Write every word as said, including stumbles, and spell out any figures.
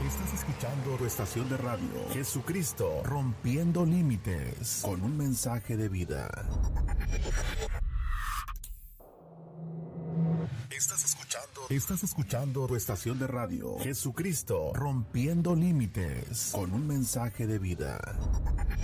Estás escuchando tu estación de radio, Jesucristo Rompiendo Límites, con un mensaje de vida. Estás escuchando, estás escuchando tu estación de radio, Jesucristo Rompiendo Límites, con un mensaje de vida.